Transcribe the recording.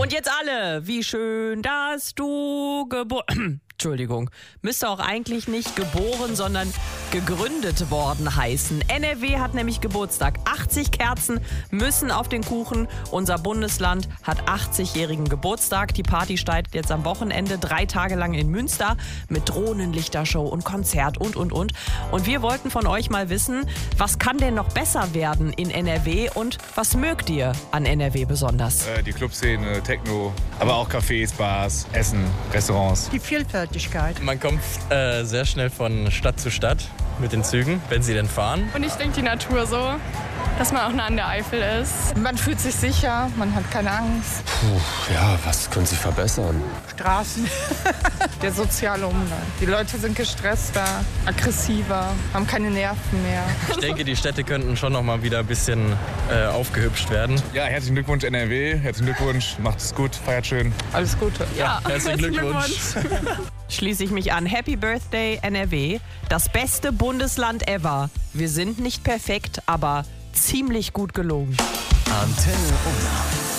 Und jetzt alle, wie schön, dass du Entschuldigung, müsste auch eigentlich nicht geboren, sondern gegründet worden heißen. NRW hat nämlich Geburtstag. 80 Kerzen müssen auf den Kuchen. Unser Bundesland hat 80-jährigen Geburtstag. Die Party startet jetzt am Wochenende 3 Tage lang in Münster mit Drohnenlichtershow und Konzert und. Und wir wollten von euch mal wissen, was kann denn noch besser werden in NRW und was mögt ihr an NRW besonders? Die Clubszene, Techno, aber auch Cafés, Bars, Essen, Restaurants. Die Vielfältigkeit. Man kommt sehr schnell von Stadt zu Stadt mit den Zügen, wenn sie denn fahren. Und ich denke die Natur so, dass man auch nah an der Eifel ist. Man fühlt sich sicher, man hat keine Angst. Ja, was können Sie verbessern? Straßen, der soziale Umgang. Die Leute sind gestresster, aggressiver, haben keine Nerven mehr. Ich denke, die Städte könnten schon noch mal wieder ein bisschen aufgehübscht werden. Ja, herzlichen Glückwunsch NRW, herzlichen Glückwunsch, macht es gut, feiert schön. Alles Gute. Ja, herzlichen Glückwunsch. Schließe ich mich an. Happy Birthday NRW. Das beste Bundesland ever. Wir sind nicht perfekt, aber ziemlich gut gelungen. Antenne Unna.